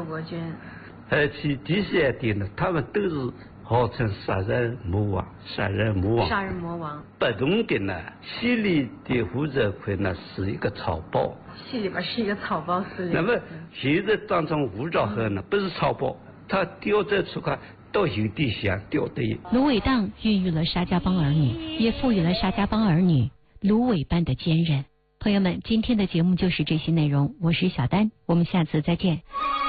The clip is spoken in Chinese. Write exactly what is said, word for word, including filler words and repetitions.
国军。 而且第三点呢，他们都是号称杀人魔王，杀人魔王。 杀人魔王。 不同的呢，戏里的胡泽奎呢是一个草包。 戏里边是一个草包司令。 那么现在当中吴兆和呢，不是草包，他调这出来都有点像调的。 芦苇荡孕育了沙家浜儿女，也赋予了沙家浜儿女芦苇般的坚韧。朋友们，今天的节目就是这些内容，我是小丹，我们下次再见。